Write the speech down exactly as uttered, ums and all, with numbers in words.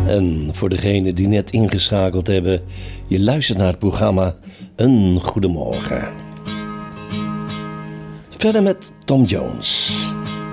En voor degenen die net ingeschakeld hebben, je luistert naar het programma Een Goedemorgen. Verder met Tom Jones.